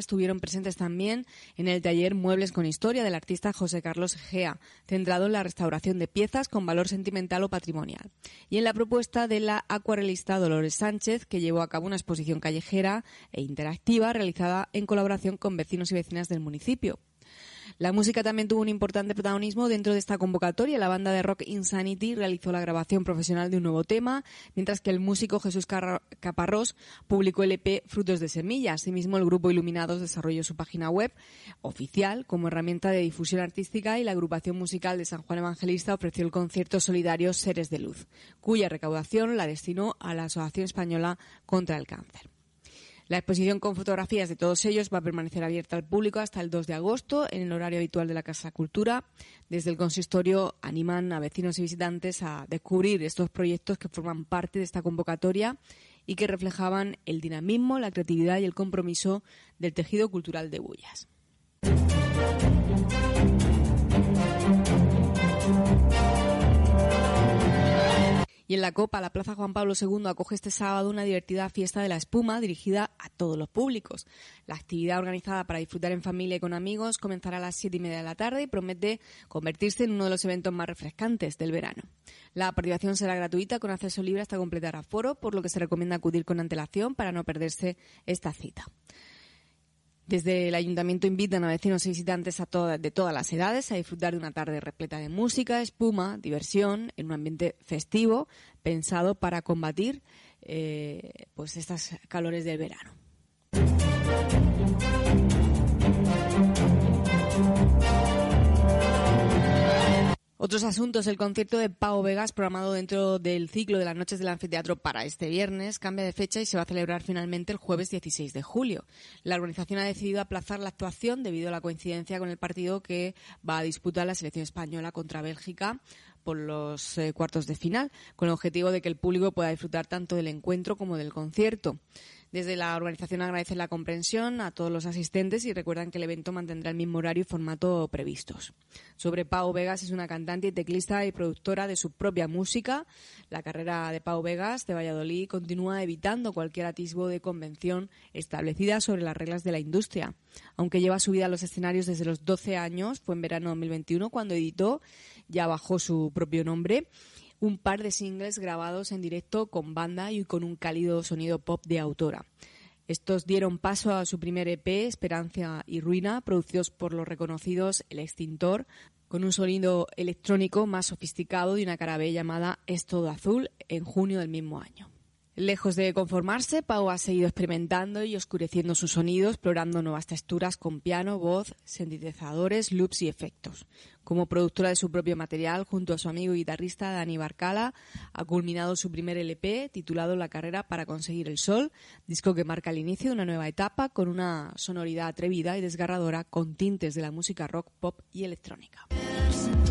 estuvieron presentes también en el taller Muebles con Historia del artista José Carlos Egea, centrado en la restauración de piezas con valor sentimental o patrimonial. Y en la propuesta de la acuarelista Dolores Sánchez, que llevó a cabo una exposición callejera e interactiva realizada en colaboración con vecinos y vecinas del municipio. La música también tuvo un importante protagonismo dentro de esta convocatoria. La banda de rock Insanity realizó la grabación profesional de un nuevo tema, mientras que el músico Jesús Caparrós publicó el EP Frutos de Semilla. Asimismo, el grupo Iluminados desarrolló su página web oficial como herramienta de difusión artística y la agrupación musical de San Juan Evangelista ofreció el concierto solidario Seres de Luz, cuya recaudación la destinó a la Asociación Española contra el Cáncer. La exposición con fotografías de todos ellos va a permanecer abierta al público hasta el 2 de agosto en el horario habitual de la Casa Cultura. Desde el consistorio animan a vecinos y visitantes a descubrir estos proyectos que forman parte de esta convocatoria y que reflejaban el dinamismo, la creatividad y el compromiso del tejido cultural de Bullas. Y en la Copa, la Plaza Juan Pablo II acoge este sábado una divertida fiesta de la espuma dirigida a todos los públicos. La actividad organizada para disfrutar en familia y con amigos comenzará a las 7:30 de la tarde y promete convertirse en uno de los eventos más refrescantes del verano. La participación será gratuita con acceso libre hasta completar aforo, por lo que se recomienda acudir con antelación para no perderse esta cita. Desde el Ayuntamiento invitan a vecinos y visitantes de todas las edades a disfrutar de una tarde repleta de música, espuma, diversión, en un ambiente festivo pensado para combatir pues estas calores del verano. Otros asuntos. El concierto de Pau Vegas, programado dentro del ciclo de las Noches del Anfiteatro para este viernes, cambia de fecha y se va a celebrar finalmente el jueves 16 de julio. La organización ha decidido aplazar la actuación debido a la coincidencia con el partido que va a disputar la selección española contra Bélgica por los cuartos de final, con el objetivo de que el público pueda disfrutar tanto del encuentro como del concierto. Desde la organización agradecen la comprensión a todos los asistentes y recuerdan que el evento mantendrá el mismo horario y formato previstos. Sobre Pau Vegas, es una cantante y teclista y productora de su propia música. La carrera de Pau Vegas de Valladolid continúa evitando cualquier atisbo de convención establecida sobre las reglas de la industria. Aunque lleva su vida a los escenarios desde los 12 años, fue en verano de 2021 cuando editó, ya bajo su propio nombre, un par de singles grabados en directo con banda y con un cálido sonido pop de autora. Estos dieron paso a su primer EP, Esperanza y Ruina, producidos por los reconocidos El Extintor, con un sonido electrónico más sofisticado y una cara B llamada Es Todo Azul, en junio del mismo año. Lejos de conformarse, Pau ha seguido experimentando y oscureciendo su sonido, explorando nuevas texturas con piano, voz, sintetizadores, loops y efectos. Como productora de su propio material, junto a su amigo y guitarrista Dani Barcala, ha culminado su primer LP titulado La carrera para conseguir el sol, disco que marca el inicio de una nueva etapa con una sonoridad atrevida y desgarradora con tintes de la música rock, pop y electrónica.